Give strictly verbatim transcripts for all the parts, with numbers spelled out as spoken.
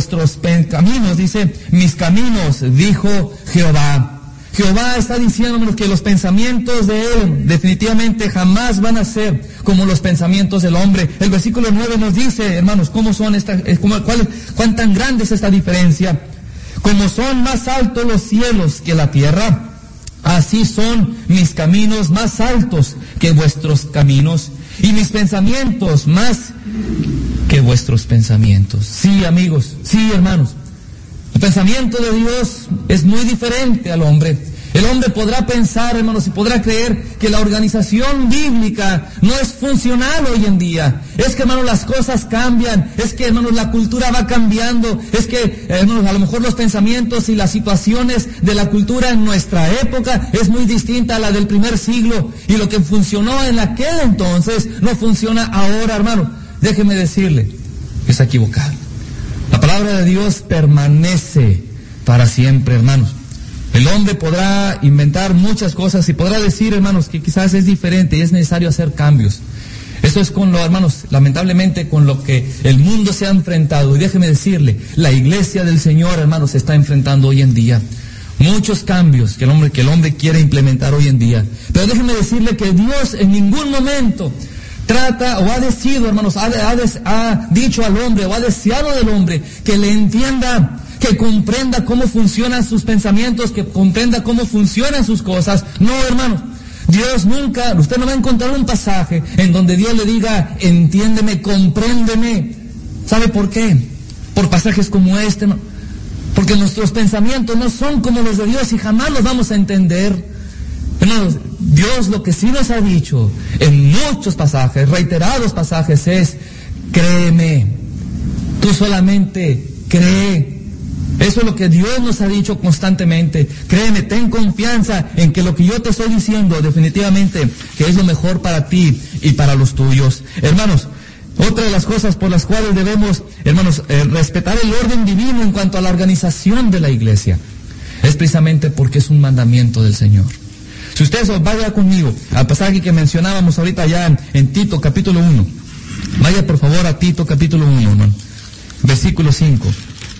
vuestros caminos, dice, mis caminos, dijo Jehová. Jehová está diciéndonos que los pensamientos de Él definitivamente jamás van a ser como los pensamientos del hombre. El versículo nueve nos dice, hermanos, cómo son esta, cómo, cuál, cuán tan grande es esta diferencia. Como son más altos los cielos que la tierra, así son mis caminos más altos que vuestros caminos, y mis pensamientos más que vuestros pensamientos. Sí, amigos, sí, hermanos. El pensamiento de Dios es muy diferente al hombre. El hombre podrá pensar, hermanos, y podrá creer que la organización bíblica no es funcional hoy en día. Es que, hermanos, las cosas cambian. Es que, hermanos, la cultura va cambiando. Es que, hermanos, a lo mejor los pensamientos y las situaciones de la cultura en nuestra época es muy distinta a la del primer siglo. Y lo que funcionó en aquel entonces no funciona ahora, hermano. Déjeme decirle que está equivocado. La palabra de Dios permanece para siempre, hermanos. El hombre podrá inventar muchas cosas y podrá decir, hermanos, que quizás es diferente y es necesario hacer cambios. Eso es con lo, hermanos, lamentablemente con lo que el mundo se ha enfrentado. Y déjeme decirle, la iglesia del Señor, hermanos, se está enfrentando hoy en día. Muchos cambios que el hombre, que el hombre quiere implementar hoy en día. Pero déjeme decirle que Dios en ningún momento trata o ha decidido, hermanos, ha, ha, ha dicho al hombre o ha deseado del hombre que le entienda, que comprenda cómo funcionan sus pensamientos, que comprenda cómo funcionan sus cosas. No, hermanos, Dios nunca, usted no va a encontrar un pasaje en donde Dios le diga, entiéndeme, compréndeme. ¿Sabe por qué? Por pasajes como este, ¿no? Porque nuestros pensamientos no son como los de Dios y jamás los vamos a entender. Hermanos, Dios lo que sí nos ha dicho en muchos pasajes, reiterados pasajes, es, créeme, tú solamente cree. Eso es lo que Dios nos ha dicho constantemente. Créeme, ten confianza en que lo que yo te estoy diciendo definitivamente que es lo mejor para ti y para los tuyos. Hermanos, otra de las cosas por las cuales debemos, hermanos, eh, respetar el orden divino en cuanto a la organización de la iglesia, es precisamente porque es un mandamiento del Señor. Si ustedes vaya conmigo al pasaje que mencionábamos ahorita ya en, en Tito capítulo uno. Vaya por favor a Tito capítulo uno, hermano. Versículo cinco.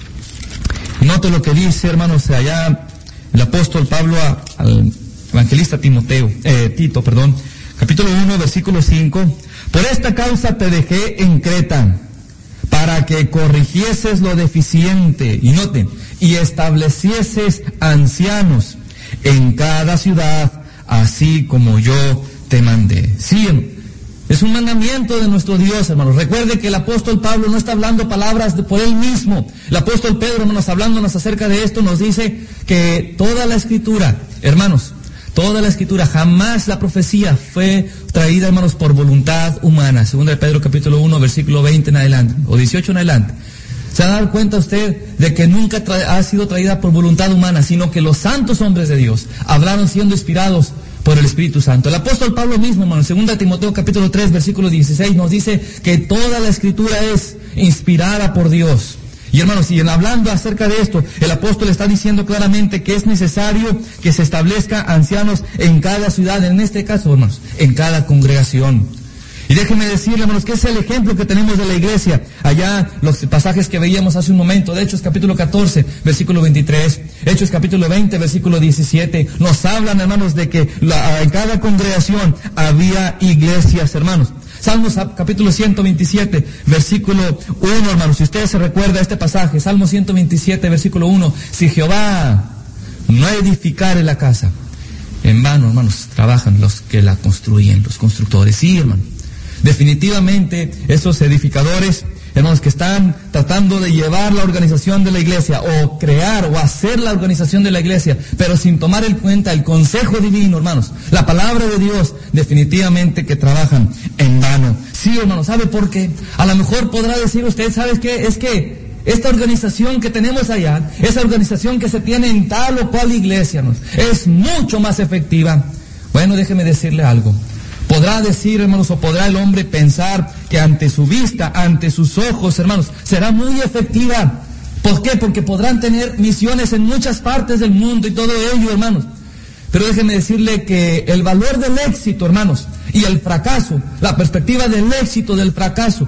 Note lo que dice, hermanos, allá el apóstol Pablo a, al evangelista Timoteo, eh, Tito, perdón. Capítulo uno, versículo cinco. Por esta causa te dejé en Creta, para que corrigieses lo deficiente, y noten, y establecieses ancianos en cada ciudad, así como yo te mandé. Sí, es un mandamiento de nuestro Dios, hermanos. Recuerde que el apóstol Pablo no está hablando palabras de, por él mismo. El apóstol Pedro, hermanos, hablándonos acerca de esto, nos dice que toda la escritura, hermanos, toda la escritura, jamás la profecía fue traída, hermanos, por voluntad humana. Segunda de Pedro capítulo uno, versículo veinte en adelante, o dieciocho en adelante. ¿Se ha dado cuenta usted de que nunca tra- ha sido traída por voluntad humana, sino que los santos hombres de Dios hablaron siendo inspirados por el Espíritu Santo? El apóstol Pablo mismo, hermano, en segunda de Timoteo capítulo tres, versículo dieciséis, nos dice que toda la escritura es inspirada por Dios. Y hermanos, y en hablando acerca de esto, el apóstol está diciendo claramente que es necesario que se establezca ancianos en cada ciudad, en este caso, hermanos, en cada congregación. Y déjenme decirle, hermanos, que es el ejemplo que tenemos de la iglesia. Allá, los pasajes que veíamos hace un momento, de Hechos capítulo catorce, versículo veintitrés, Hechos capítulo veinte, versículo diecisiete, nos hablan, hermanos, de que la, en cada congregación había iglesias, hermanos. Salmos capítulo ciento veintisiete, versículo uno, hermanos, si usted se recuerda este pasaje, Salmo ciento veintisiete, versículo uno, si Jehová no edificare la casa, en vano, hermanos, trabajan los que la construyen, los constructores. Sí, hermano. Definitivamente esos edificadores, hermanos, que están tratando de llevar la organización de la iglesia o crear o hacer la organización de la iglesia, pero sin tomar en cuenta el consejo divino, hermanos, la palabra de Dios, definitivamente que trabajan en vano. Sí, hermanos, ¿sabe por qué? A lo mejor podrá decir usted, ¿sabes qué? Es que esta organización que tenemos allá, esa organización que se tiene en tal o cual iglesia, hermanos, es mucho más efectiva. Bueno, déjeme decirle algo. Podrá decir, hermanos, o podrá el hombre pensar que ante su vista, ante sus ojos, hermanos, será muy efectiva. ¿Por qué? Porque podrán tener misiones en muchas partes del mundo y todo ello, hermanos. Pero déjeme decirle que el valor del éxito, hermanos, y el fracaso, la perspectiva del éxito, del fracaso,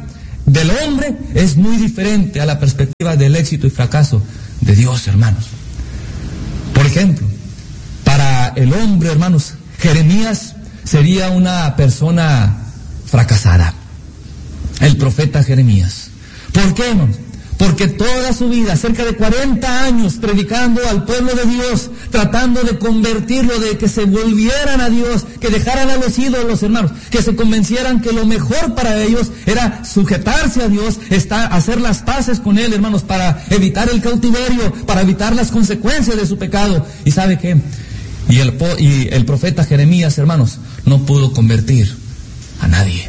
del hombre es muy diferente a la perspectiva del éxito y fracaso de Dios, hermanos. Por ejemplo, para el hombre, hermanos, Jeremías sería una persona fracasada. El profeta Jeremías. ¿Por qué, hermanos? Porque toda su vida, cerca de cuarenta años, predicando al pueblo de Dios, tratando de convertirlo, de que se volvieran a Dios, que dejaran a los ídolos, hermanos, que se convencieran que lo mejor para ellos era sujetarse a Dios, estar, hacer las paces con Él, hermanos, para evitar el cautiverio, para evitar las consecuencias de su pecado. ¿Y sabe qué? Y el, y el profeta Jeremías, hermanos, no pudo convertir a nadie.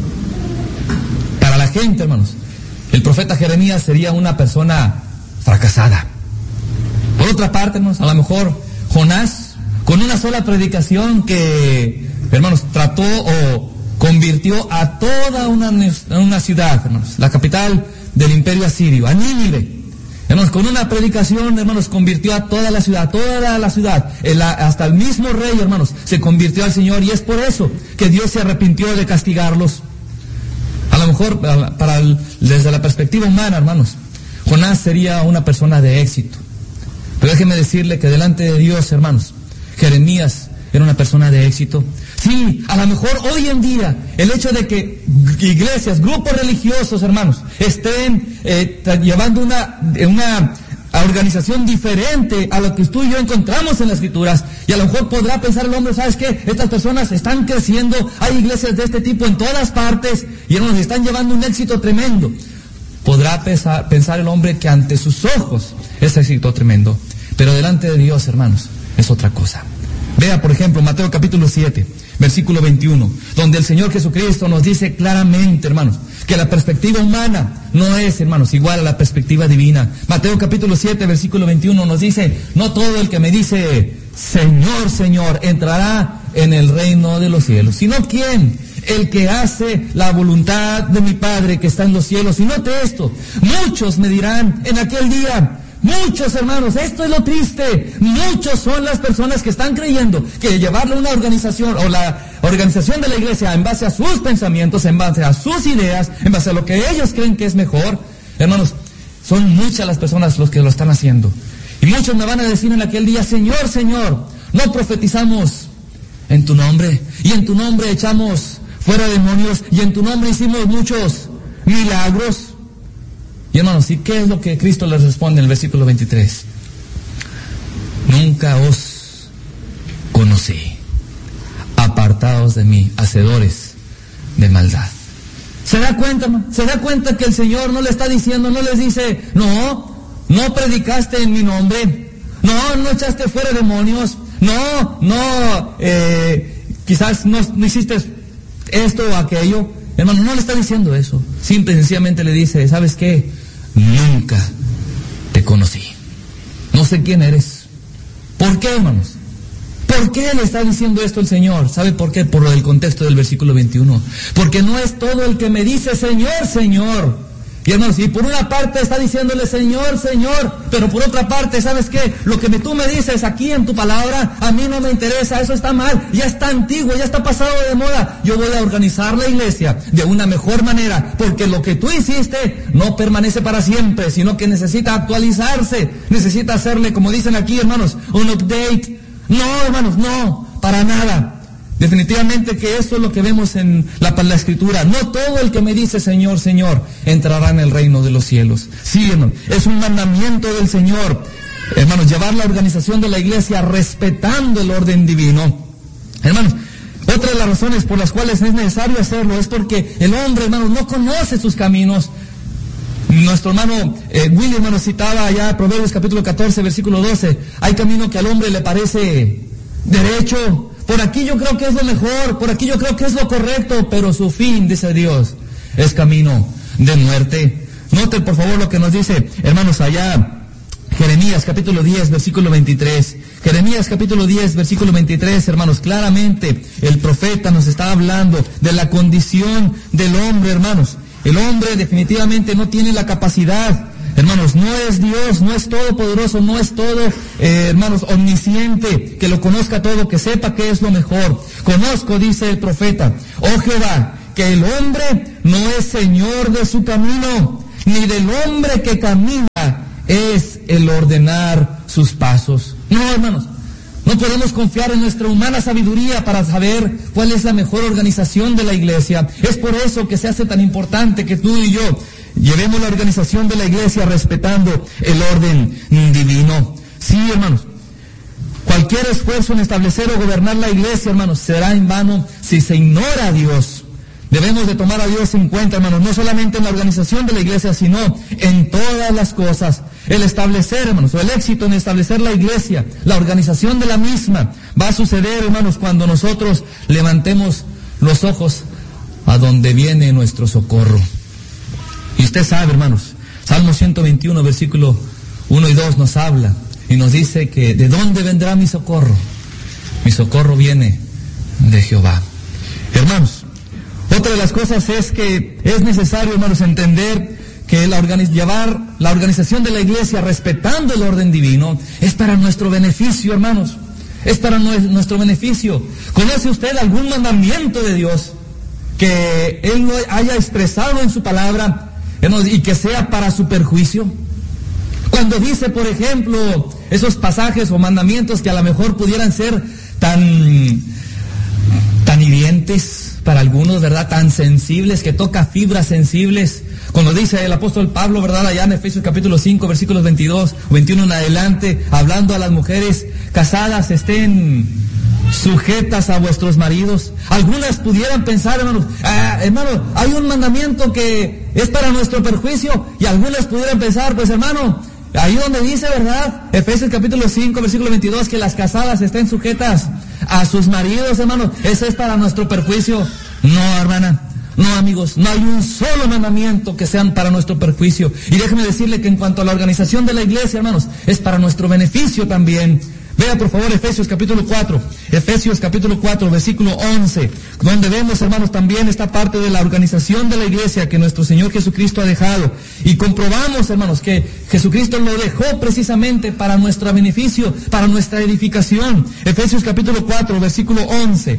Para la gente, hermanos, el profeta Jeremías sería una persona fracasada. Por otra parte, hermanos, a lo mejor Jonás, con una sola predicación que, hermanos, trató o convirtió a toda una, una ciudad, hermanos, la capital del imperio asirio, a Nínive. Hermanos, con una predicación, hermanos, convirtió a toda la ciudad, toda la ciudad, el, hasta el mismo rey, hermanos, se convirtió al Señor, y es por eso que Dios se arrepintió de castigarlos. A lo mejor, para el, desde la perspectiva humana, hermanos, Jonás sería una persona de éxito. Pero déjeme decirle que delante de Dios, hermanos, Jeremías era una persona de éxito. Sí, a lo mejor hoy en día, el hecho de que iglesias, grupos religiosos, hermanos, estén eh, llevando una, una organización diferente a lo que tú y yo encontramos en las Escrituras, y a lo mejor podrá pensar el hombre, ¿sabes qué? Estas personas están creciendo, hay iglesias de este tipo en todas partes, y nos están llevando un éxito tremendo. Podrá pensar, pensar el hombre que ante sus ojos es éxito tremendo, pero delante de Dios, hermanos, es otra cosa. Vea, por ejemplo, Mateo capítulo siete, versículo veintiuno, donde el Señor Jesucristo nos dice claramente, hermanos, que la perspectiva humana no es, hermanos, igual a la perspectiva divina. Mateo capítulo siete, versículo veintiuno nos dice: no todo el que me dice Señor, Señor, entrará en el reino de los cielos, sino ¿quién? El que hace la voluntad de mi Padre que está en los cielos. Y note esto: muchos me dirán en aquel día, muchos, hermanos, esto es lo triste, muchos son las personas que están creyendo que llevarle una organización o la organización de la iglesia en base a sus pensamientos, en base a sus ideas, en base a lo que ellos creen que es mejor, hermanos, son muchas las personas los que lo están haciendo. Y muchos me van a decir en aquel día: Señor, Señor, no profetizamos en tu nombre, y en tu nombre echamos fuera demonios, y en tu nombre hicimos muchos milagros. Y hermanos, ¿y qué es lo que Cristo les responde en el versículo veintitrés? Nunca os conocí, apartados de mí, hacedores de maldad. ¿Se da cuenta, hermano? ¿Se da cuenta que el Señor no le está diciendo, no les dice, no, no predicaste en mi nombre, no, no echaste fuera demonios, no, no, eh, quizás no, no hiciste esto o aquello? Hermano, no le está diciendo eso. Simple y sencillamente le dice: ¿sabes qué? Nunca te conocí. No sé quién eres. ¿Por qué, hermanos? ¿Por qué le está diciendo esto el Señor? ¿Sabe por qué? Por el contexto del versículo veintiuno. Porque no es todo el que me dice Señor, Señor. Y hermanos, y por una parte está diciéndole Señor, Señor, pero por otra parte, ¿sabes qué? Lo que me, tú me dices aquí en tu palabra, a mí no me interesa, eso está mal, ya está antiguo, ya está pasado de moda. Yo voy a organizar la iglesia de una mejor manera, porque lo que tú hiciste no permanece para siempre, sino que necesita actualizarse, necesita hacerle, como dicen aquí, hermanos, un update. No, hermanos, no, para nada. Definitivamente que eso es lo que vemos en la, la Escritura. No todo el que me dice Señor, Señor, entrará en el reino de los cielos. Sí, hermano, es un mandamiento del Señor, hermanos, llevar la organización de la iglesia respetando el orden divino. Hermanos, otra de las razones por las cuales es necesario hacerlo es porque el hombre, hermanos, no conoce sus caminos. Nuestro hermano eh, William, hermano, citaba allá Proverbios capítulo catorce, versículo doce. Hay camino que al hombre le parece derecho. Por aquí yo creo que es lo mejor, por aquí yo creo que es lo correcto, pero su fin, dice Dios, es camino de muerte. Note por favor lo que nos dice, hermanos, allá Jeremías capítulo diez, versículo veintitrés. Jeremías capítulo diez, versículo veintitrés, hermanos, claramente el profeta nos está hablando de la condición del hombre, hermanos. El hombre definitivamente no tiene la capacidad, hermanos, no es Dios, no es todopoderoso, no es todo, eh, hermanos, omnisciente, que lo conozca todo, que sepa qué es lo mejor. Conozco, dice el profeta, oh Jehová, que el hombre no es señor de su camino, ni del hombre que camina es el ordenar sus pasos. No, hermanos, no podemos confiar en nuestra humana sabiduría para saber cuál es la mejor organización de la iglesia. Es por eso que se hace tan importante que tú y yo llevemos la organización de la iglesia respetando el orden divino. Sí, hermanos, cualquier esfuerzo en establecer o gobernar la iglesia, hermanos, será en vano si se ignora a Dios. Debemos de tomar a Dios en cuenta, hermanos, no solamente en la organización de la iglesia, sino en todas las cosas. El establecer, hermanos, o el éxito en establecer la iglesia, la organización de la misma, va a suceder, hermanos, cuando nosotros levantemos los ojos a donde viene nuestro socorro. Y usted sabe, hermanos, Salmo ciento veintiuno, versículo uno y dos nos habla y nos dice que ¿de dónde vendrá mi socorro? Mi socorro viene de Jehová. Hermanos, otra de las cosas es que es necesario, hermanos, entender que la organiz- llevar la organización de la iglesia respetando el orden divino es para nuestro beneficio, hermanos. Es para no- nuestro beneficio. ¿Conoce usted algún mandamiento de Dios que Él lo haya expresado en su palabra, hermanos, y que sea para su perjuicio? Cuando dice, por ejemplo, esos pasajes o mandamientos que a lo mejor pudieran ser tan, tan hirientes para algunos, ¿verdad? Tan sensibles, que toca fibras sensibles. Cuando dice el apóstol Pablo, ¿verdad? Allá en Efesios capítulo cinco, versículos veintidós, veintiuno en adelante, hablando a las mujeres casadas, estén sujetas a vuestros maridos. Algunas pudieran pensar, hermanos, ah, hermano, hay un mandamiento que es para nuestro perjuicio, y algunas pudieran pensar, pues hermano, ahí donde dice, ¿verdad? Efesios capítulo cinco, versículo veintidós, que las casadas estén sujetas a sus maridos, hermanos, eso es para nuestro perjuicio. No, hermana, no, amigos, no hay un solo mandamiento que sean para nuestro perjuicio. Y déjeme decirle que en cuanto a la organización de la iglesia, hermanos, es para nuestro beneficio también. Vea por favor Efesios capítulo cuatro, Efesios capítulo cuatro, versículo once, donde vemos, hermanos, también esta parte de la organización de la iglesia que nuestro Señor Jesucristo ha dejado. Y comprobamos, hermanos, que Jesucristo lo dejó precisamente para nuestro beneficio, para nuestra edificación. Efesios capítulo cuatro, versículo once,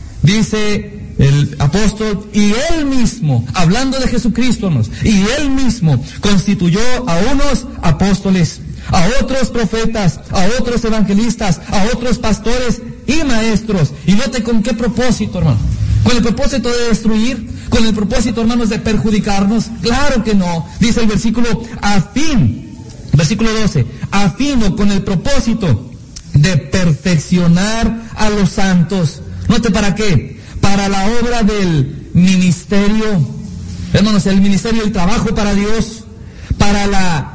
dice el apóstol, y Él mismo, hablando de Jesucristo, hermanos, y Él mismo constituyó a unos apóstoles, a otros profetas, a otros evangelistas, a otros pastores y maestros. Y note con qué propósito, hermano. ¿Con el propósito de destruir? ¿Con el propósito, hermanos, de perjudicarnos? Claro que no. Dice el versículo, a fin, versículo doce, a fin o con el propósito de perfeccionar a los santos. Note para qué. Para la obra del ministerio, hermanos, el ministerio, el trabajo para Dios, para la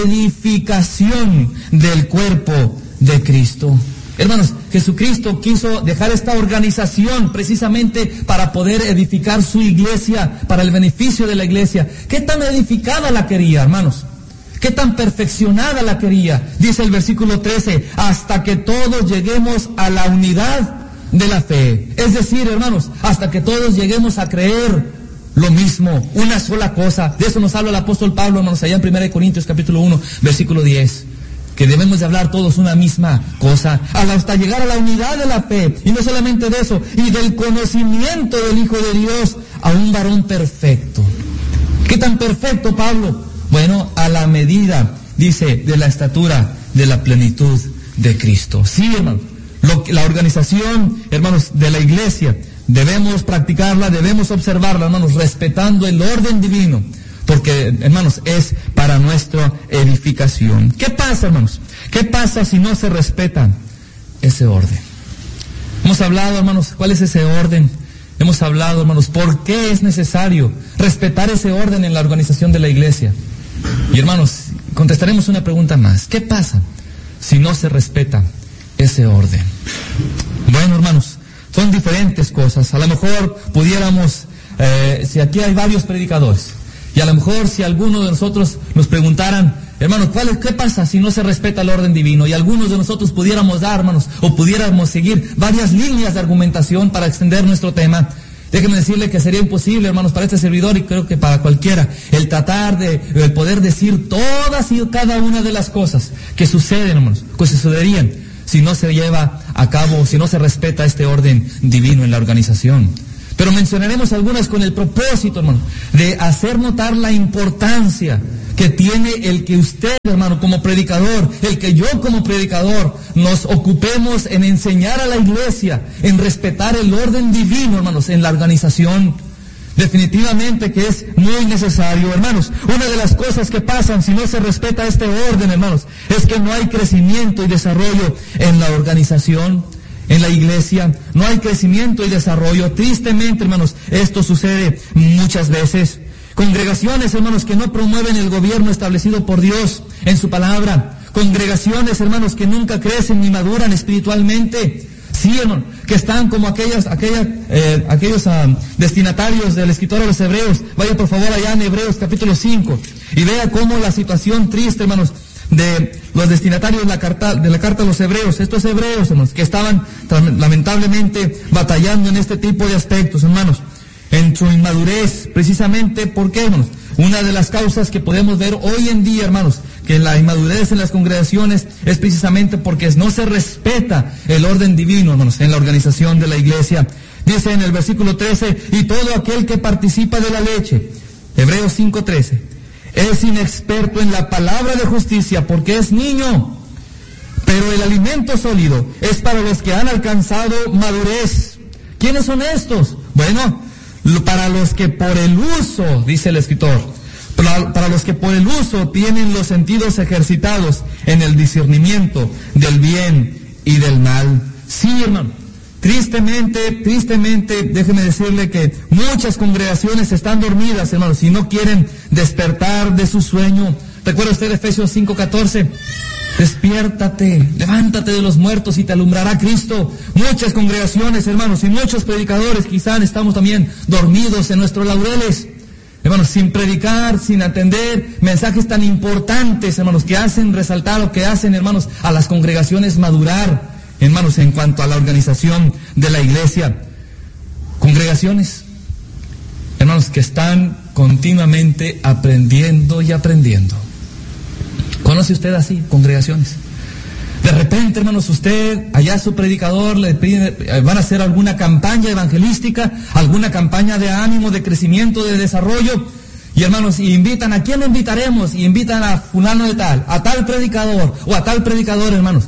edificación del cuerpo de Cristo. Hermanos, Jesucristo quiso dejar esta organización precisamente para poder edificar su iglesia, para el beneficio de la iglesia. ¿Qué tan edificada la quería, hermanos? ¿Qué tan perfeccionada la quería? Dice el versículo trece, hasta que todos lleguemos a la unidad de la fe. Es decir, hermanos, hasta que todos lleguemos a creer lo mismo, una sola cosa. De eso nos habla el apóstol Pablo, hermanos, allá en primera de Corintios capítulo uno, versículo diez, que debemos de hablar todos una misma cosa, hasta llegar a la unidad de la fe, y no solamente de eso, y del conocimiento del Hijo de Dios, a un varón perfecto. ¿Qué tan perfecto, Pablo? Bueno, a la medida, dice, de la estatura de la plenitud de Cristo. Sí, hermanos, lo, la organización, hermanos, de la iglesia, debemos practicarla, debemos observarla, hermanos, respetando el orden divino, porque, hermanos, es para nuestra edificación. ¿Qué pasa, hermanos? ¿Qué pasa si no se respeta ese orden? Hemos hablado, hermanos, ¿cuál es ese orden? Hemos hablado, hermanos, ¿por qué es necesario respetar ese orden en la organización de la iglesia? Y, hermanos, contestaremos una pregunta más. ¿Qué pasa si no se respeta ese orden? Bueno, hermanos, son diferentes cosas. A lo mejor pudiéramos, eh, si aquí hay varios predicadores, y a lo mejor si algunos de nosotros nos preguntaran, hermanos, ¿cuál es, ¿qué pasa si no se respeta el orden divino? Y algunos de nosotros pudiéramos dar, hermanos, o pudiéramos seguir varias líneas de argumentación para extender nuestro tema. Déjenme decirle que sería imposible, hermanos, para este servidor, y creo que para cualquiera, el tratar de, el poder decir todas y cada una de las cosas que suceden, hermanos, que sucederían si no se lleva a cabo, si no se respeta este orden divino en la organización. pero mencionaremos algunas con el propósito, hermano, de hacer notar la importancia que tiene el que usted, hermano, como predicador, el que yo como predicador, nos ocupemos en enseñar a la iglesia, en respetar el orden divino, hermanos, en la organización. Definitivamente que es muy necesario, hermanos. Una de las cosas que pasan si no se respeta este orden, hermanos, es que no hay crecimiento y desarrollo en la organización, en la iglesia. No hay crecimiento y desarrollo. Tristemente, hermanos, esto sucede muchas veces. Congregaciones, hermanos, que no promueven el gobierno establecido por Dios en su palabra. Congregaciones, hermanos, que nunca crecen ni maduran espiritualmente. Sí, hermano, que están como aquellas, aquellas, eh, aquellos uh, destinatarios del escritor a los Hebreos. Vaya por favor allá en Hebreos capítulo cinco y vea cómo la situación triste, hermanos, de los destinatarios de la carta, de la carta a los Hebreos, estos hebreos, hermanos, que estaban lamentablemente batallando en este tipo de aspectos, hermanos, en su inmadurez. Precisamente, ¿por qué, hermanos? Una de las causas que podemos ver hoy en día, hermanos, que la inmadurez en las congregaciones es precisamente porque no se respeta el orden divino, hermanos, en la organización de la iglesia. Dice en el versículo trece, y todo aquel que participa de la leche, Hebreos cinco trece, es inexperto en la palabra de justicia porque es niño, pero el alimento sólido es para los que han alcanzado madurez. ¿Quiénes son estos? Bueno, para los que por el uso, dice el escritor, para, para los que por el uso tienen los sentidos ejercitados en el discernimiento del bien y del mal. Sí, hermano, tristemente, tristemente, déjeme decirle que muchas congregaciones están dormidas, hermanos, y no quieren despertar de su sueño. ¿Recuerda usted Efesios cinco catorce? Despiértate, levántate de los muertos y te alumbrará Cristo. Muchas congregaciones, hermanos, y muchos predicadores quizás estamos también dormidos en nuestros laureles, hermanos, sin predicar, sin atender mensajes tan importantes, hermanos, que hacen resaltar o que hacen, hermanos, a las congregaciones madurar, hermanos, en cuanto a la organización de la iglesia. Congregaciones, hermanos, que están continuamente aprendiendo y aprendiendo. ¿Conoce usted así congregaciones? De repente, hermanos, usted, allá su predicador le pide, van a hacer alguna campaña evangelística, alguna campaña de ánimo, de crecimiento, de desarrollo, y hermanos, y invitan, ¿a quién lo invitaremos? Y invitan a fulano de tal, a tal predicador, o a tal predicador, hermanos.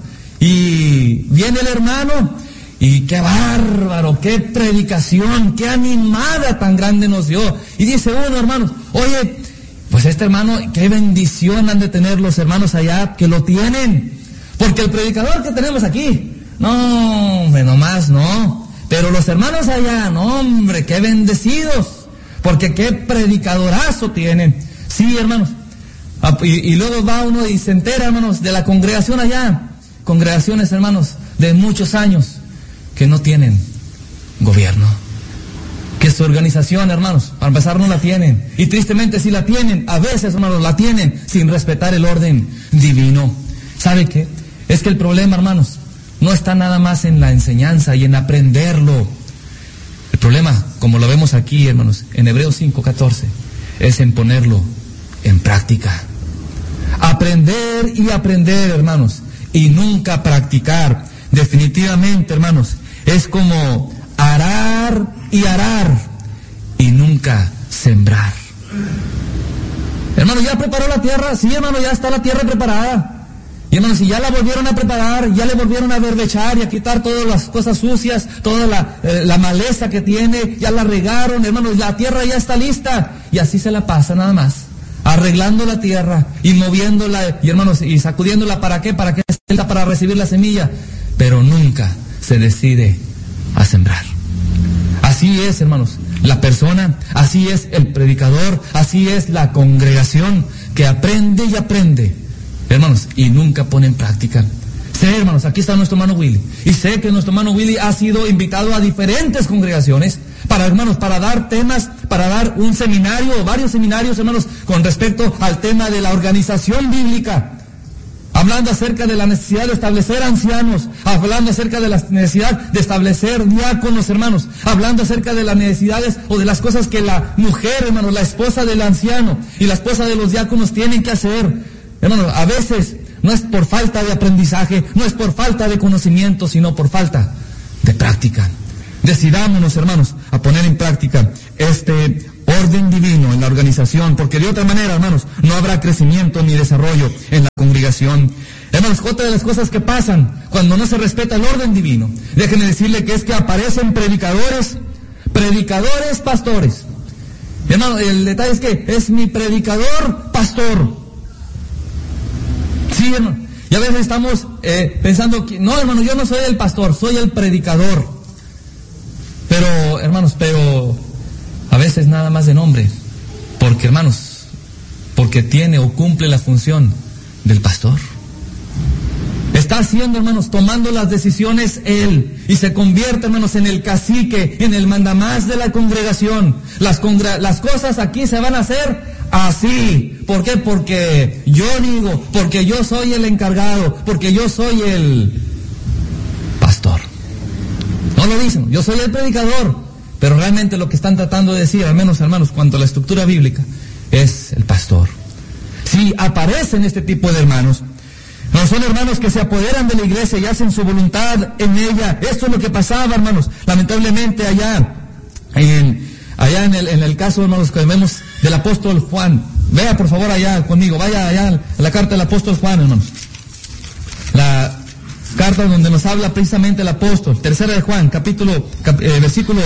Y viene el hermano, y qué bárbaro, qué predicación, qué animada tan grande nos dio. Y dice uno, hermanos, oye, pues este hermano, qué bendición han de tener los hermanos allá que lo tienen. Porque el predicador que tenemos aquí, no, hombre, nomás no. Pero los hermanos allá, no, hombre, qué bendecidos. Porque qué predicadorazo tienen. Sí, hermanos. Y, y luego va uno y se entera, hermanos, de la congregación allá. Congregaciones, hermanos, de muchos años que no tienen gobierno. Que su organización, hermanos, para empezar no la tienen. Y tristemente si la tienen, a veces, hermanos, la tienen sin respetar el orden divino. ¿Sabe qué? Es que el problema, hermanos, no está nada más en la enseñanza y en aprenderlo. El problema, como lo vemos aquí, hermanos, en Hebreos cinco catorce, es en ponerlo en práctica. Aprender y aprender, hermanos, y nunca practicar. Definitivamente, hermanos, es como arar y arar y nunca sembrar. Hermano, ¿ya preparó la tierra? Sí, hermano, ya está la tierra preparada. Y hermano, si ya la volvieron a preparar, ya le volvieron a berbechar y a quitar todas las cosas sucias, toda la, eh, la maleza que tiene, ya la regaron, hermano, la tierra ya está lista. Y así se la pasa nada más, arreglando la tierra y moviéndola, y hermanos, y sacudiéndola, ¿para qué? Para que esté lista para recibir la semilla, pero nunca se decide a sembrar. Así es, hermanos, la persona, así es el predicador, así es la congregación que aprende y aprende, hermanos, y nunca pone en práctica. Sé, hermanos, aquí está nuestro hermano Willy, y sé que nuestro hermano Willy ha sido invitado a diferentes congregaciones para, hermanos, para dar temas, para dar un seminario o varios seminarios, hermanos, con respecto al tema de la organización bíblica. Hablando acerca de la necesidad de establecer ancianos, hablando acerca de la necesidad de establecer diáconos, hermanos, hablando acerca de las necesidades o de las cosas que la mujer, hermanos, la esposa del anciano y la esposa de los diáconos tienen que hacer. Hermanos, a veces no es por falta de aprendizaje, no es por falta de conocimiento, sino por falta de práctica. Decidámonos, hermanos, a a poner en práctica este orden divino en la organización, porque de otra manera, hermanos, no habrá crecimiento ni desarrollo en la congregación. Hermanos, otra de las cosas que pasan cuando no se respeta el orden divino, déjenme decirle que es que aparecen predicadores, predicadores, pastores. Hermano, el detalle es que es mi predicador, pastor. Sí, hermano. Y a veces estamos eh, pensando que, no, hermano, yo no soy el pastor, soy el predicador. Pero, hermanos, pero a veces nada más de nombre. Porque, hermanos, porque tiene o cumple la función del pastor. Está haciendo, hermanos, tomando las decisiones él, y se convierte, hermanos, en el cacique, en el mandamás de la congregación. Las, congre- las cosas aquí se van a hacer así. ¿Por qué? Porque yo digo, porque yo soy el encargado, porque yo soy el pastor. No lo dicen, yo soy el predicador, pero realmente lo que están tratando de decir, al menos, hermanos, cuanto a la estructura bíblica, es el pastor. Si aparecen este tipo de hermanos, no son hermanos que se apoderan de la iglesia y hacen su voluntad en ella. Esto es lo que pasaba, hermanos, lamentablemente allá en, allá en el, en el caso, hermanos, que vemos del apóstol Juan. Vea por favor allá conmigo, vaya allá a la carta del apóstol Juan, hermanos. La carta donde nos habla precisamente el apóstol, tercera de Juan, capítulo, cap, eh, versículo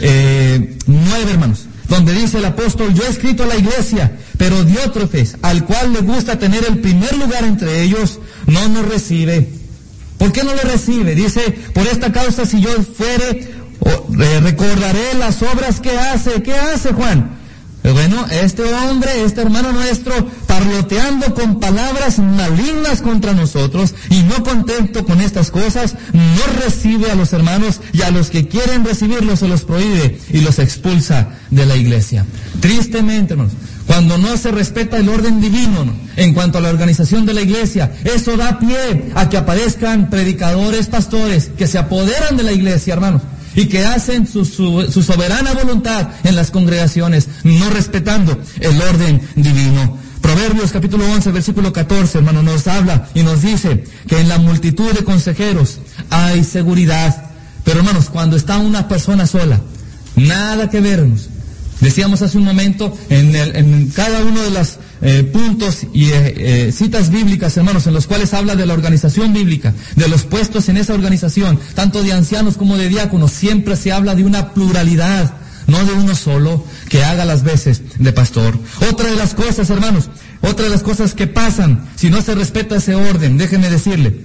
eh, nueve, hermanos, donde dice el apóstol: yo he escrito a la iglesia, pero Diótrefes, al cual le gusta tener el primer lugar entre ellos, no nos recibe. ¿Por qué no le recibe? Dice: por esta causa, si yo fuere, oh, eh, recordaré las obras que hace. ¿Qué hace Juan? Bueno, este hombre, este hermano nuestro, parloteando con palabras malignas contra nosotros, y no contento con estas cosas, no recibe a los hermanos, y a los que quieren recibirlos se los prohíbe y los expulsa de la iglesia. Tristemente, hermanos, cuando no se respeta el orden divino, ¿no?, en cuanto a la organización de la iglesia, eso da pie a que aparezcan predicadores, pastores, que se apoderan de la iglesia, hermanos, y que hacen su, su, su soberana voluntad en las congregaciones, no respetando el orden divino. Proverbios capítulo once, versículo catorce, hermano, nos habla y nos dice que en la multitud de consejeros hay seguridad. Pero, hermanos, cuando está una persona sola, nada que vernos. Decíamos hace un momento, en, el, en cada uno de los eh, puntos y eh, eh, citas bíblicas, hermanos, en los cuales habla de la organización bíblica, de los puestos en esa organización, tanto de ancianos como de diáconos, siempre se habla de una pluralidad, no de uno solo que haga las veces de pastor. Otra de las cosas, hermanos, otra de las cosas que pasan si no se respeta ese orden, déjenme decirle,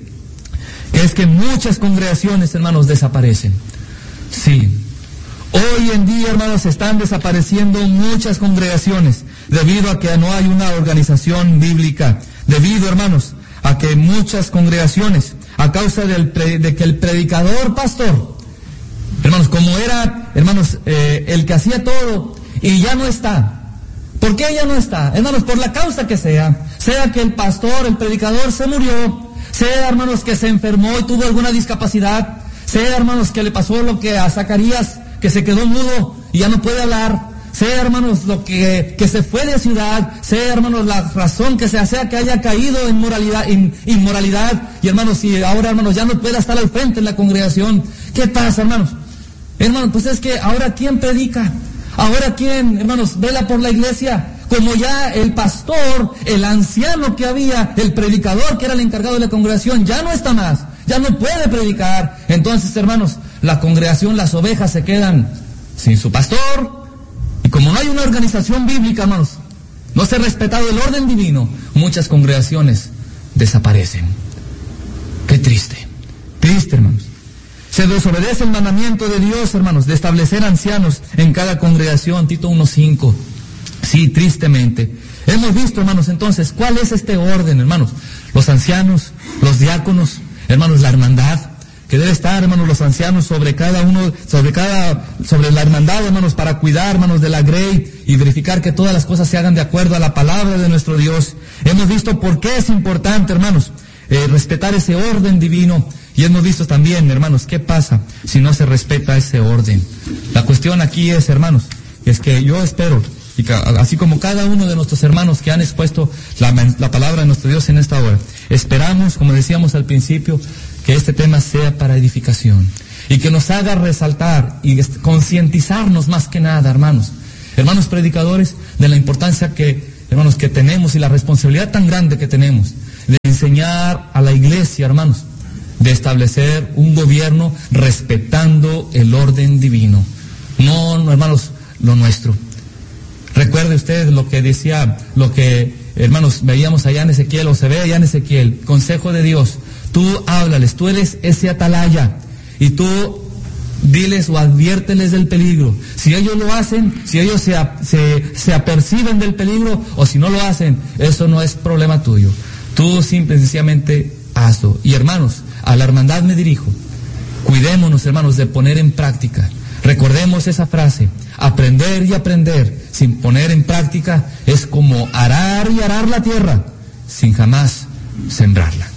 que es que muchas congregaciones, hermanos, desaparecen. Sí. Hoy en día, hermanos, están desapareciendo muchas congregaciones debido a que no hay una organización bíblica, debido, hermanos, a que muchas congregaciones, a causa del pre, de que el predicador pastor, hermanos, como era, hermanos, eh, el que hacía todo, y ya no está. ¿Por qué ya no está? Hermanos, por la causa que sea, sea que el pastor, el predicador se murió, sea, hermanos, que se enfermó y tuvo alguna discapacidad, sea, hermanos, que le pasó lo que a Zacarías, que se quedó mudo y ya no puede hablar, sea, hermanos, lo que, que se fue de ciudad, sea, hermanos, la razón que sea, sea que haya caído en moralidad, en inmoralidad, y hermanos, si ahora, hermanos, ya no puede estar al frente en la congregación, ¿qué pasa, hermanos? Hermanos, pues es que ahora ¿quién predica? Ahora ¿quién, hermanos, vela por la iglesia? Como ya el pastor, el anciano que había, el predicador que era el encargado de la congregación, ya no está más, ya no puede predicar. Entonces, hermanos, la congregación, las ovejas se quedan sin su pastor, y como no hay una organización bíblica, hermanos, no se ha respetado el orden divino, muchas congregaciones desaparecen. Qué triste, triste, hermanos. Se desobedece el mandamiento de Dios, hermanos, de establecer ancianos en cada congregación, Tito uno cinco. Sí, tristemente. Hemos visto, hermanos, entonces, ¿cuál es este orden, hermanos? Los ancianos, los diáconos, hermanos, la hermandad, que debe estar, hermanos, los ancianos sobre cada uno, sobre cada, sobre la hermandad, hermanos, para cuidar, hermanos, de la grey y verificar que todas las cosas se hagan de acuerdo a la palabra de nuestro Dios. Hemos visto por qué es importante, hermanos, eh, respetar ese orden divino. Y hemos visto también, hermanos, qué pasa si no se respeta ese orden. La cuestión aquí es, hermanos, es que yo espero, y que, así como cada uno de nuestros hermanos que han expuesto la, la palabra de nuestro Dios en esta hora, esperamos, como decíamos al principio, que este tema sea para edificación. y que nos haga resaltar y concientizarnos más que nada, hermanos, hermanos predicadores, de la importancia que, hermanos, que tenemos y la responsabilidad tan grande que tenemos de enseñar a la iglesia, hermanos, de establecer un gobierno respetando el orden divino, no, no, hermanos, lo nuestro. Recuerde usted lo que decía, lo que, hermanos, veíamos allá en Ezequiel, o se ve allá en Ezequiel, consejo de Dios, tú háblales, tú eres ese atalaya, y tú diles o adviérteles del peligro. Si ellos lo hacen, si ellos se, se, se aperciben del peligro, o si no lo hacen, eso no es problema tuyo. Tú simple y sencillamente hazlo. Y hermanos, a la hermandad me dirijo, cuidémonos, hermanos, de poner en práctica. Recordemos esa frase, aprender y aprender sin poner en práctica es como arar y arar la tierra sin jamás sembrarla.